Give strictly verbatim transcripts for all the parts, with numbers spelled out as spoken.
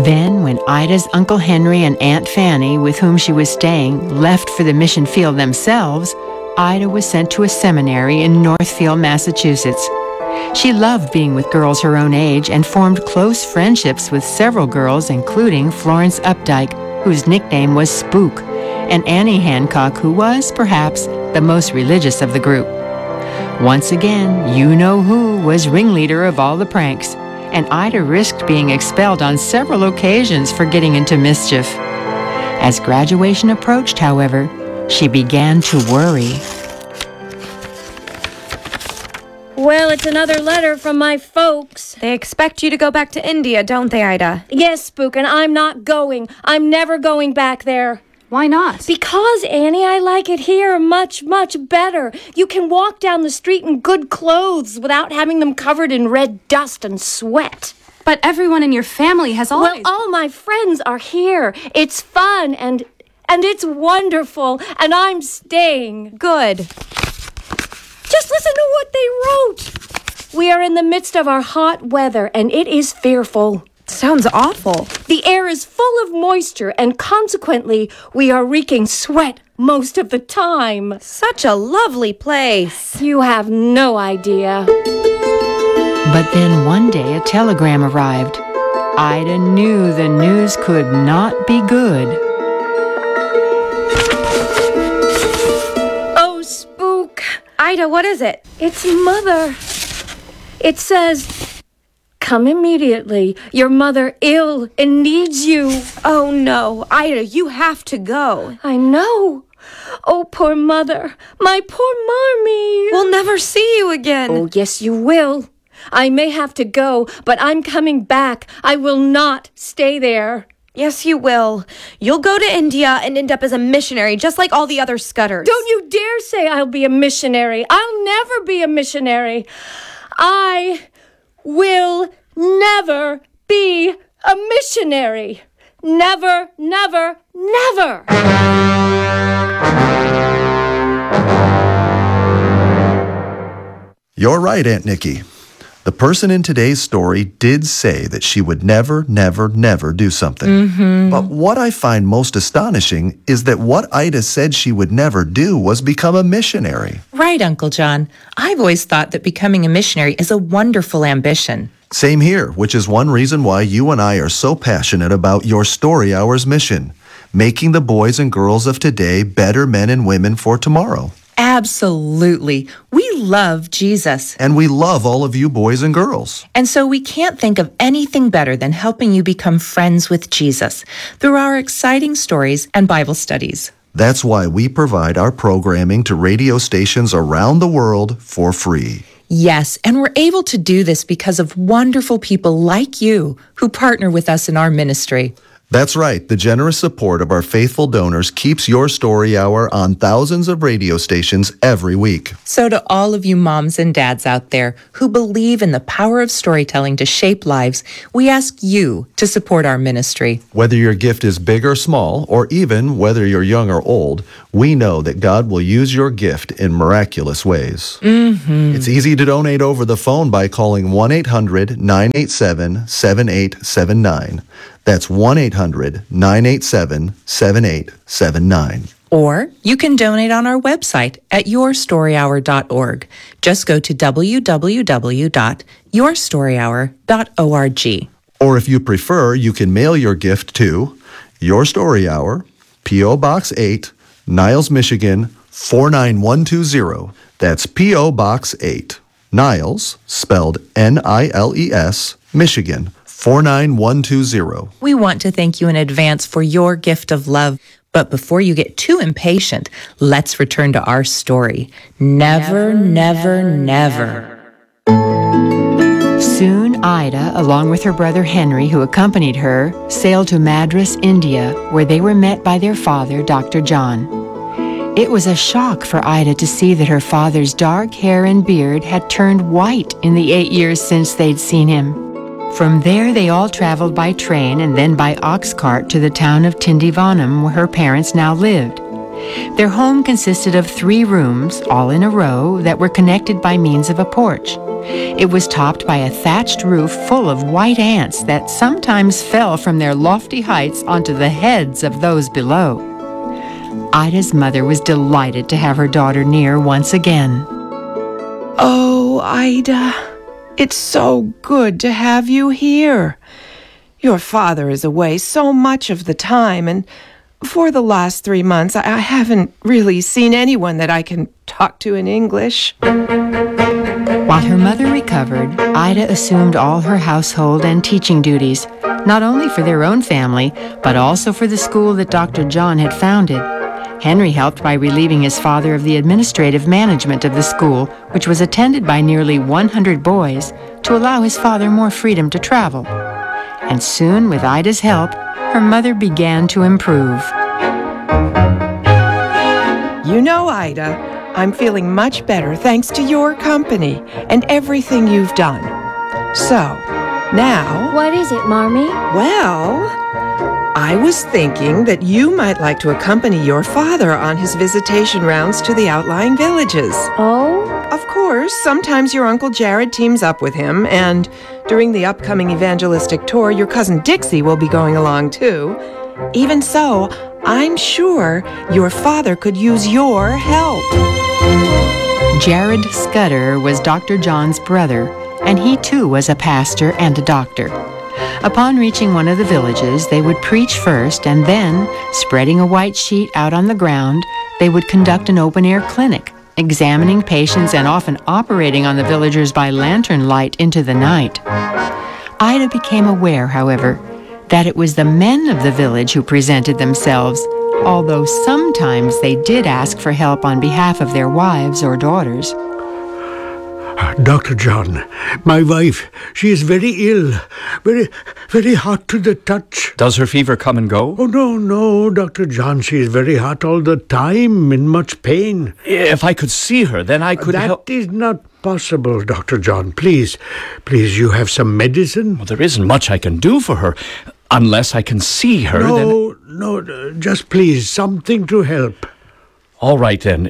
Then, when Ida's Uncle Henry and Aunt Fanny, with whom she was staying, left for the mission field themselves, Ida was sent to a seminary in Northfield, Massachusetts. She loved being with girls her own age and formed close friendships with several girls, including Florence Updike, whose nickname was Spook, and Annie Hancock, who was, perhaps, the most religious of the group. Once again, you-know-who was ringleader of all the pranks, and Ida risked being expelled on several occasions for getting into mischief. As graduation approached, however, she began to worry. Well, it's another letter from my folks. They expect you to go back to India, don't they, Ida? Yes, Spook, and I'm not going. I'm never going back there. Why not? Because, Annie, I like it here much, much better. You can walk down the street in good clothes without having them covered in red dust and sweat. But everyone in your family has always... Well, all my friends are here. It's fun and and it's wonderful, and I'm staying. Good. Just listen to what they wrote. We are in the midst of our hot weather, and it is fearful. Sounds awful. The air is full of moisture, and consequently, we are reeking sweat most of the time. Such a lovely place. You have no idea. But then one day a telegram arrived. Ida knew the news could not be good. Oh, Spook. Ida, what is it? It's Mother. It says, "Come immediately. Your mother ill and needs you." Oh, no. Ida, you have to go. I know. Oh, poor Mother. My poor Marmee. We'll never see you again. Oh, yes, you will. I may have to go, but I'm coming back. I will not stay there. Yes, you will. You'll go to India and end up as a missionary, just like all the other Scudders. Don't you dare say I'll be a missionary. I'll never be a missionary. I will never be a missionary. Never, never, never. You're right, Aunt Nikki. The person in today's story did say that she would never, never, never do something. Mm-hmm. But what I find most astonishing is that what Ida said she would never do was become a missionary. Right, Uncle John. I've always thought that becoming a missionary is a wonderful ambition. Same here, which is one reason why you and I are so passionate about Your Story Hour's mission, making the boys and girls of today better men and women for tomorrow. Absolutely. We love Jesus. And we love all of you boys and girls. And so we can't think of anything better than helping you become friends with Jesus through our exciting stories and Bible studies. That's why we provide our programming to radio stations around the world for free. Yes, and we're able to do this because of wonderful people like you who partner with us in our ministry. That's right. The generous support of our faithful donors keeps Your Story Hour on thousands of radio stations every week. So to all of you moms and dads out there who believe in the power of storytelling to shape lives, we ask you to support our ministry. Whether your gift is big or small, or even whether you're young or old, we know that God will use your gift in miraculous ways. Mm-hmm. It's easy to donate over the phone by calling one eight hundred nine eight seven seven eight seven nine. That's one eight hundred nine eight seven seven eight seven nine. Or you can donate on our website at your story hour dot org. Just go to w w w dot your story hour dot org. Or if you prefer, you can mail your gift to Your Story Hour, P O. Box eight, Niles, Michigan, four nine one two zero. That's P O. Box eight, Niles, spelled N I L E S, Michigan, four nine one two zero. We want to thank you in advance for your gift of love. But before you get too impatient, let's return to our story. Never, never, never. never. Soon, Ida, along with her brother Henry, who accompanied her, sailed to Madras, India, where they were met by their father, Doctor John. It was a shock for Ida to see that her father's dark hair and beard had turned white in the eight years since they'd seen him. From there, they all traveled by train and then by ox cart to the town of Tindivanam, where her parents now lived. Their home consisted of three rooms, all in a row, that were connected by means of a porch. It was topped by a thatched roof full of white ants that sometimes fell from their lofty heights onto the heads of those below. Ida's mother was delighted to have her daughter near once again. Oh, Ida, it's so good to have you here. Your father is away so much of the time, and for the last three months, I haven't really seen anyone that I can talk to in English. While her mother recovered, Ida assumed all her household and teaching duties, not only for their own family, but also for the school that Doctor John had founded. Henry helped by relieving his father of the administrative management of the school, which was attended by nearly one hundred boys, to allow his father more freedom to travel. And soon, with Ida's help, her mother began to improve. You know, Ida, I'm feeling much better thanks to your company and everything you've done. So, now... What is it, Marmee? Well, I was thinking that you might like to accompany your father on his visitation rounds to the outlying villages. Oh? Of course, sometimes your Uncle Jared teams up with him, and during the upcoming evangelistic tour, your cousin Dixie will be going along too. Even so, I'm sure your father could use your help. Jared Scudder was Doctor John's brother, and he too was a pastor and a doctor. Upon reaching one of the villages, they would preach first, and then, spreading a white sheet out on the ground, they would conduct an open-air clinic, examining patients and often operating on the villagers by lantern light into the night. Ida became aware, however, that it was the men of the village who presented themselves, although sometimes they did ask for help on behalf of their wives or daughters. Doctor John, my wife, she is very ill, very, very hot to the touch. Does her fever come and go? Oh, no, no, Doctor John, she is very hot all the time, in much pain. If I could see her, then I could that help. That is not possible, Doctor John. Please, please, you have some medicine? Well, there isn't much I can do for her. Unless I can see her, no, then... No, no, just please, something to help. All right, then.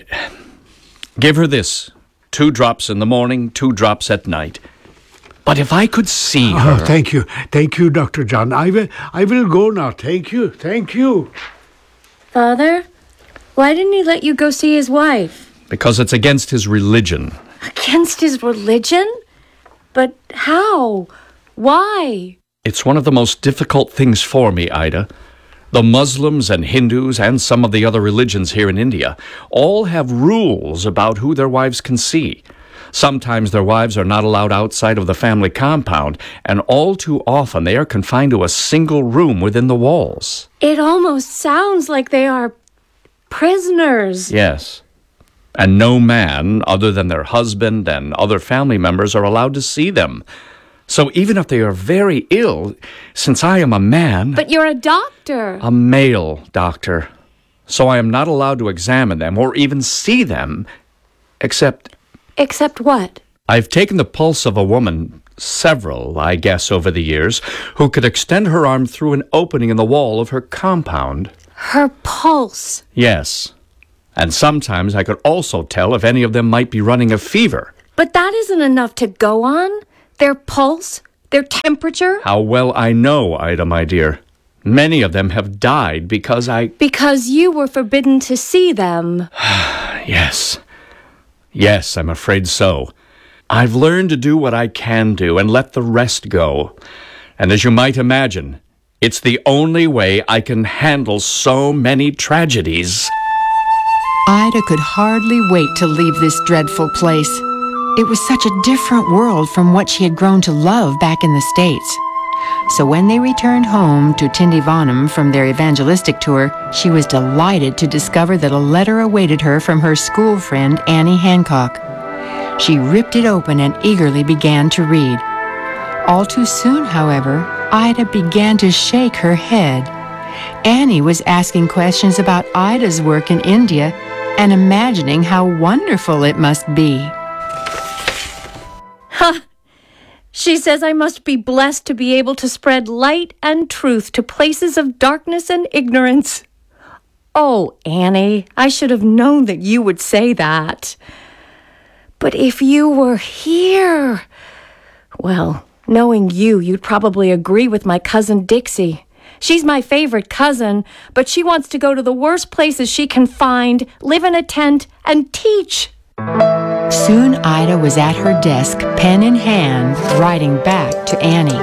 Give her this. Two drops in the morning, two drops at night. But if I could see her... Oh, thank you. Thank you, Doctor John. I will, I will go now. Thank you. Thank you. Father, why didn't he let you go see his wife? Because it's against his religion. Against his religion? But how? Why? It's one of the most difficult things for me, Ida. The Muslims and Hindus and some of the other religions here in India all have rules about who their wives can see. Sometimes their wives are not allowed outside of the family compound, and all too often they are confined to a single room within the walls. It almost sounds like they are prisoners. Yes. And no man, other than their husband and other family members, are allowed to see them. So even if they are very ill, since I am a man... But you're a doctor. A male doctor. So I am not allowed to examine them or even see them, except... Except what? I've taken the pulse of a woman, several, I guess, over the years, who could extend her arm through an opening in the wall of her compound. Her pulse? Yes. And sometimes I could also tell if any of them might be running a fever. But that isn't enough to go on. Their pulse? Their temperature? How well I know, Ida, my dear. Many of them have died because I... Because you were forbidden to see them. Yes. Yes, I'm afraid so. I've learned to do what I can do and let the rest go. And as you might imagine, it's the only way I can handle so many tragedies. Ida could hardly wait to leave this dreadful place. It was such a different world from what she had grown to love back in the States. So when they returned home to Tindivanam from their evangelistic tour, she was delighted to discover that a letter awaited her from her school friend Annie Hancock. She ripped it open and eagerly began to read. All too soon, however, Ida began to shake her head. Annie was asking questions about Ida's work in India and imagining how wonderful it must be. Ha! She says I must be blessed to be able to spread light and truth to places of darkness and ignorance. Oh, Annie, I should have known that you would say that. But if you were here... Well, knowing you, you'd probably agree with my cousin Dixie. She's my favorite cousin, but she wants to go to the worst places she can find, live in a tent, and teach. Soon Ida was at her desk, pen in hand, writing back to Annie.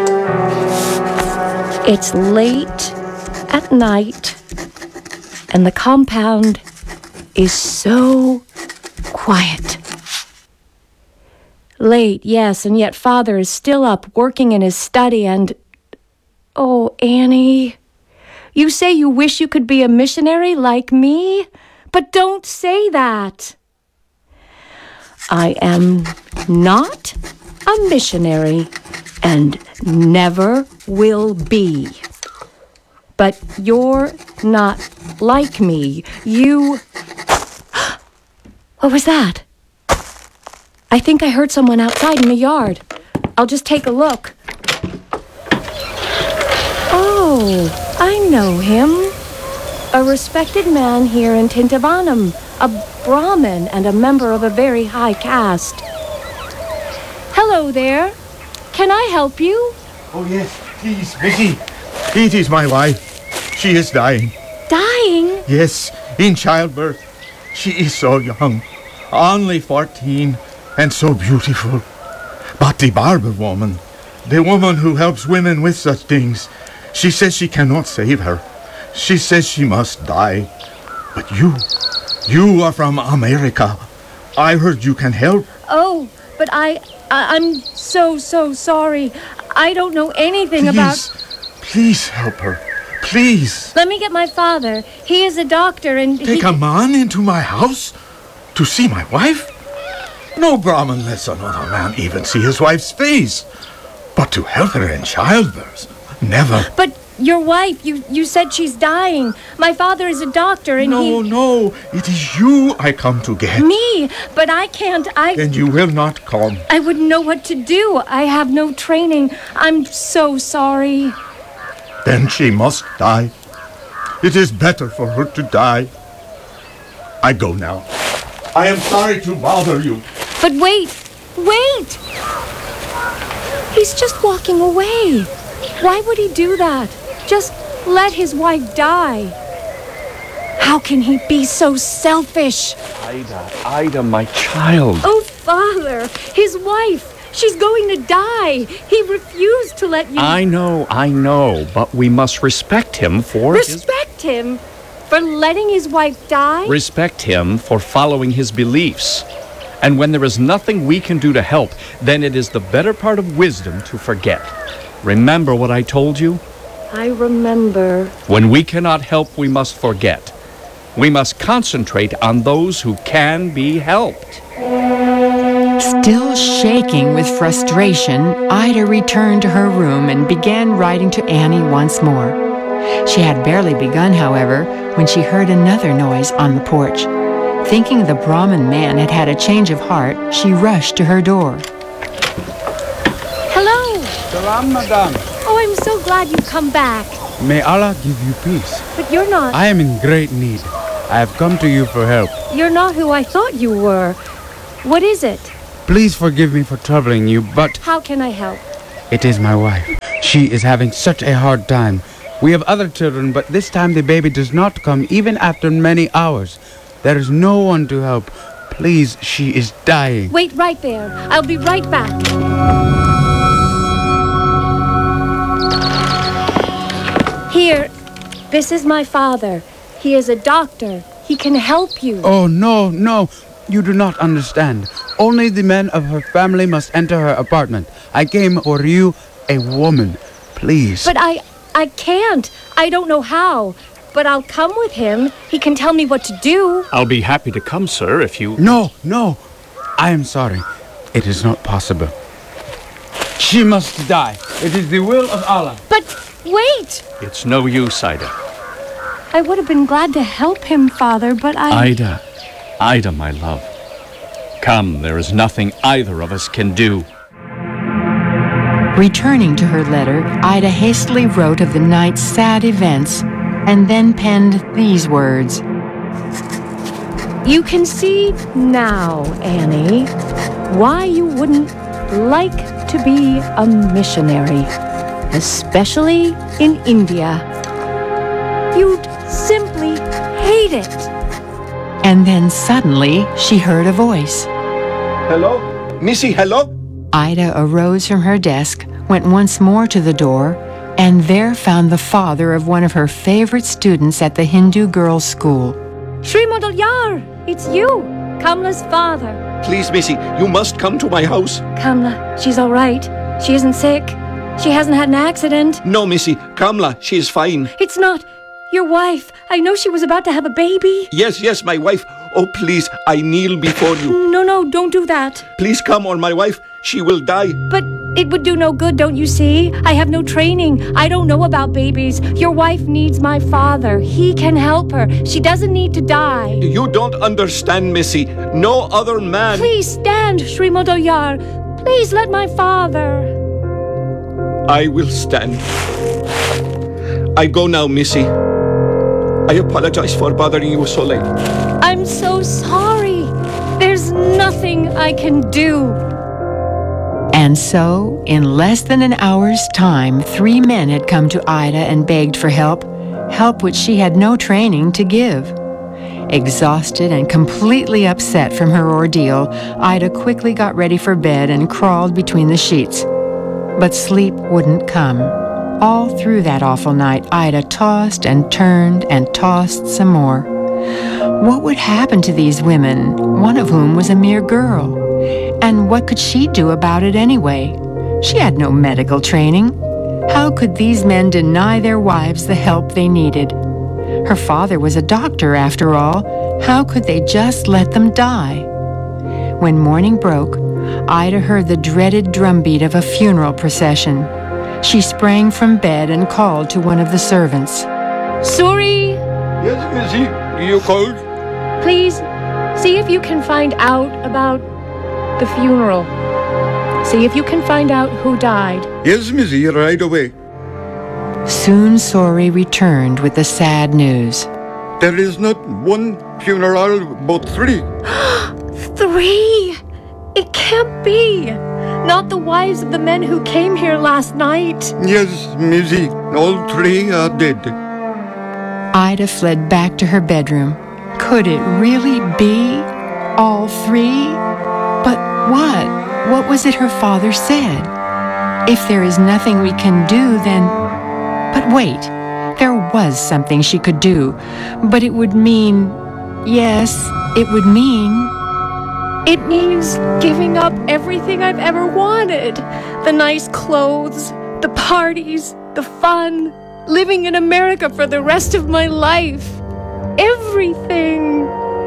It's late at night, and the compound is so quiet. Late, yes, and yet Father is still up working in his study and... Oh, Annie, you say you wish you could be a missionary like me, but don't say that. I am not a missionary and never will be. But you're not like me. You... What was that? I think I heard someone outside in the yard. I'll just take a look. Oh, I know him. A respected man here in Tintavanam, a Brahmin and a member of a very high caste. Hello there. Can I help you? Oh, yes, please, Vicky. It is my wife. She is dying. Dying? Yes, in childbirth. She is so young, only fourteen, and so beautiful. But the barber woman, the woman who helps women with such things, she says she cannot save her. She says she must die. But you, you are from America. I heard you can help. Oh, but I, I I'm so, so sorry. I don't know anything Please, about... Please help her. Please. Let me get my father. He is a doctor and Take he... a man into my house to see my wife? No Brahmin lets another man even see his wife's face. But to help her in childbirth, never. But your wife, you, you said she's dying. My father is a doctor and No, he... no, it is you I come to get. Me? But I can't, I... Then you will not come. I wouldn't know what to do. I have no training. I'm so sorry. Then she must die. It is better for her to die. I go now. I am sorry to bother you. But wait, wait! He's just walking away. Why would he do that? Just let his wife die. How can he be so selfish? Ida, Ida, my child. Oh, Father, his wife. She's going to die. He refused to let you... I know, I know, but we must respect him for Respect his... him? For letting his wife die? Respect him for following his beliefs. And when there is nothing we can do to help, then it is the better part of wisdom to forget. Remember what I told you? I remember. When we cannot help, we must forget. We must concentrate on those who can be helped. Still shaking with frustration, Ida returned to her room and began writing to Annie once more. She had barely begun, however, when she heard another noise on the porch. Thinking the Brahmin man had had a change of heart, she rushed to her door. Hello. Salam, madam. Oh, I'm so glad you've come back. May Allah give you peace. But you're not... I am in great need. I have come to you for help. You're not who I thought you were. What is it? Please forgive me for troubling you, but... How can I help? It is my wife. She is having such a hard time. We have other children, but this time the baby does not come even after many hours. There is no one to help. Please, she is dying. Wait right there. I'll be right back. Here, this is my father. He is a doctor. He can help you. Oh, no, no. You do not understand. Only the men of her family must enter her apartment. I came for you, a woman. Please. But I... I can't. I don't know how. But I'll come with him. He can tell me what to do. I'll be happy to come, sir, if you... No, no. I am sorry. It is not possible. She must die. It is the will of Allah. But wait! It's no use, Ida. I would have been glad to help him, Father, but I... Ida, Ida, my love. Come, there is nothing either of us can do. Returning to her letter, Ida hastily wrote of the night's sad events, and then penned these words. You can see now, Annie, why you wouldn't like to be a missionary, especially in India. You'd simply hate it. And then suddenly she heard a voice. Hello? Missy, hello? Ida arose from her desk, went once more to the door, and there found the father of one of her favorite students at the Hindu girls' school. Shri Modalyar, it's you, Kamla's father. Please, Missy, you must come to my house. Kamla, she's all right. She isn't sick. She hasn't had an accident. No, Missy, Kamla, she is fine. It's not your wife. I know she was about to have a baby. Yes, yes, my wife. Oh, please, I kneel before you. No, no, don't do that. Please come, or my wife, she will die. But it would do no good, don't you see? I have no training. I don't know about babies. Your wife needs my father. He can help her. She doesn't need to die. You don't understand, Missy. No other man... Please stand, Shri Modalyar. Please let my father... I will stand. I go now, Missy. I apologize for bothering you so late. I'm so sorry. There's nothing I can do. And so, in less than an hour's time, three men had come to Ida and begged for help, help which she had no training to give. Exhausted and completely upset from her ordeal, Ida quickly got ready for bed and crawled between the sheets. But sleep wouldn't come. All through that awful night, Ida tossed and turned and tossed some more. What would happen to these women, one of whom was a mere girl? And what could she do about it anyway? She had no medical training. How could these men deny their wives the help they needed? Her father was a doctor, after all. How could they just let them die? When morning broke, Ida heard the dreaded drumbeat of a funeral procession. She sprang from bed and called to one of the servants. Suri! Yes, Missy, you called? Please, see if you can find out about the funeral. See if you can find out who died. Yes, Missy, right away. Soon Suri returned with the sad news. There is not one funeral, but three. Three? It can't be. Not the wives of the men who came here last night. Yes, Missy, all three are dead. Ida fled back to her bedroom. Could it really be all three? But what? What was it her father said? If there is nothing we can do, then... But wait, there was something she could do. But it would mean... Yes, it would mean... It means giving up everything I've ever wanted. The nice clothes, the parties, the fun, living in America for the rest of my life. Everything.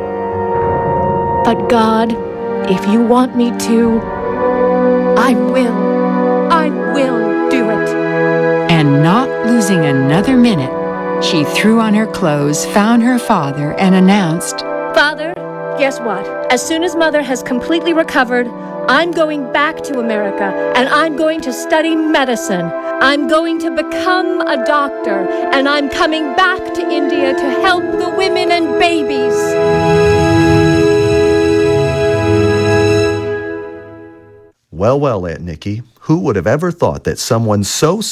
But God, if you want me to, I will. I will do it. And not losing another minute, she threw on her clothes, found her father, and announced, Father, guess what? As soon as Mother has completely recovered, I'm going back to America, and I'm going to study medicine. I'm going to become a doctor, and I'm coming back to India to help the women and babies. Well, well, Aunt Nikki, who would have ever thought that someone so